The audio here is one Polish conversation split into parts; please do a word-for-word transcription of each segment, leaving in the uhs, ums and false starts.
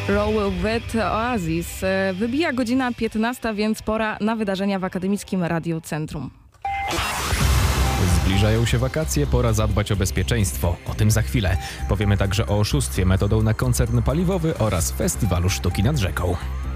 Roll with Oasis. Wybija godzina piętnasta, więc pora na wydarzenia w Akademickim Radiu Centrum. Zbliżają się wakacje, pora zadbać o bezpieczeństwo. O tym za chwilę. Powiemy także o oszustwie metodą na koncern paliwowy oraz festiwalu sztuki nad rzeką.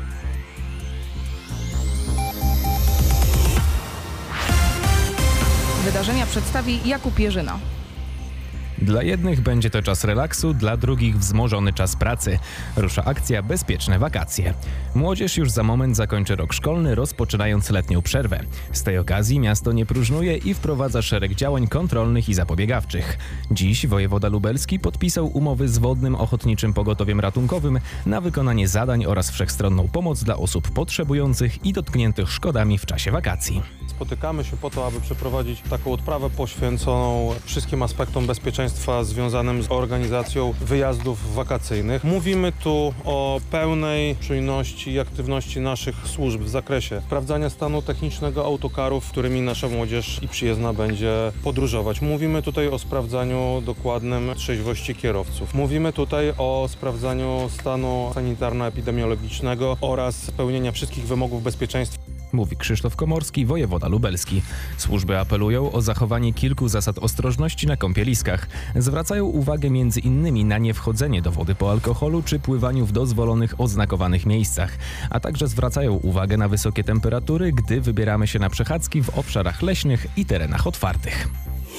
Wydarzenia przedstawi Jakub Jerzyna. Dla jednych będzie to czas relaksu, dla drugich wzmożony czas pracy. Rusza akcja Bezpieczne wakacje. Młodzież już za moment zakończy rok szkolny, rozpoczynając letnią przerwę. Z tej okazji miasto nie próżnuje i wprowadza szereg działań kontrolnych i zapobiegawczych. Dziś wojewoda lubelski podpisał umowy z Wodnym Ochotniczym Pogotowiem Ratunkowym na wykonanie zadań oraz wszechstronną pomoc dla osób potrzebujących i dotkniętych szkodami w czasie wakacji. Spotykamy się po to, aby przeprowadzić taką odprawę poświęconą wszystkim aspektom bezpieczeństwa związanym z organizacją wyjazdów wakacyjnych. Mówimy tu o pełnej czujności i aktywności naszych służb w zakresie sprawdzania stanu technicznego autokarów, którymi nasza młodzież i przyjezdna będzie podróżować. Mówimy tutaj o sprawdzaniu dokładnym trzeźwości kierowców. Mówimy tutaj o sprawdzaniu stanu sanitarno-epidemiologicznego oraz spełnienia wszystkich wymogów bezpieczeństwa. Mówi Krzysztof Komorski, wojewoda lubelski. Służby apelują o zachowanie kilku zasad ostrożności na kąpieliskach. Zwracają uwagę między innymi na niewchodzenie do wody po alkoholu czy pływaniu w dozwolonych, oznakowanych miejscach. A także zwracają uwagę na wysokie temperatury, gdy wybieramy się na przechadzki w obszarach leśnych i terenach otwartych.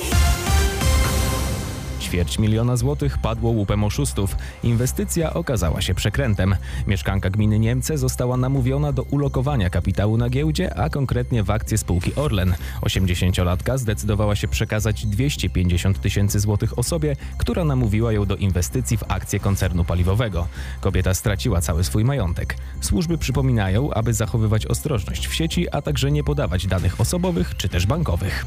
Ćwierć miliona złotych padło łupem oszustów. Inwestycja okazała się przekrętem. Mieszkanka gminy Niemce została namówiona do ulokowania kapitału na giełdzie, a konkretnie w akcje spółki Orlen. osiemdziesięciolatka zdecydowała się przekazać dwieście pięćdziesiąt tysięcy złotych osobie, która namówiła ją do inwestycji w akcje koncernu paliwowego. Kobieta straciła cały swój majątek. Służby przypominają, aby zachowywać ostrożność w sieci, a także nie podawać danych osobowych czy też bankowych.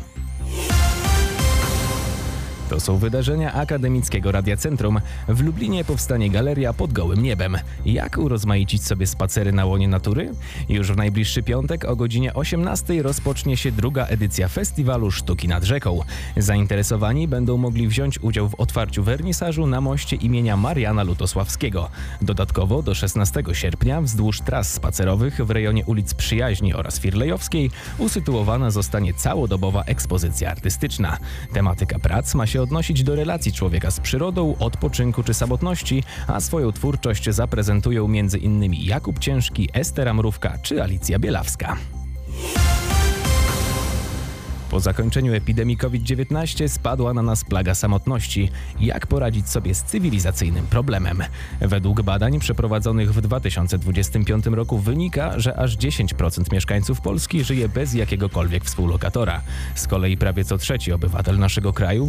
To są wydarzenia Akademickiego Radia Centrum. W Lublinie powstanie galeria pod gołym niebem. Jak urozmaicić sobie spacery na łonie natury? Już w najbliższy piątek o godzinie osiemnastej rozpocznie się druga edycja Festiwalu Sztuki nad Rzeką. Zainteresowani będą mogli wziąć udział w otwarciu wernisażu na moście imienia Mariana Lutosławskiego. Dodatkowo do szesnastego sierpnia wzdłuż tras spacerowych w rejonie ulic Przyjaźni oraz Firlejowskiej usytuowana zostanie całodobowa ekspozycja artystyczna. Tematyka prac ma się odnosić do relacji człowieka z przyrodą, odpoczynku czy samotności, a swoją twórczość zaprezentują między innymi Jakub Ciężki, Estera Mrówka czy Alicja Bielawska. Po zakończeniu epidemii kowid dziewiętnaście spadła na nas plaga samotności. Jak poradzić sobie z cywilizacyjnym problemem? Według badań przeprowadzonych w dwa tysiące dwudziestym piątym roku wynika, że aż dziesięć procent mieszkańców Polski żyje bez jakiegokolwiek współlokatora. Z kolei prawie co trzeci obywatel naszego kraju